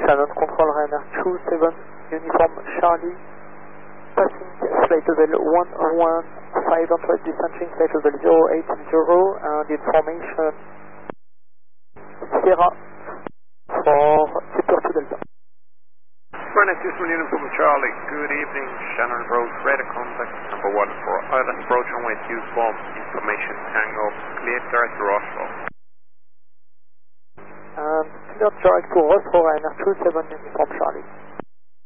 Shannon Control Ryanair 27, Uniform Charlie, passing flight level 11500, descending flight level 080, and information Sierra for Super 2 Delta. Ryanair 27 Uniform Charlie, good evening, Shannon Approach, radar contact number 1 for Island approach runway 24, information Tango, clear direct to Oslo. And clear direct to Oslo, Ryanair 27 Uniform Charlie.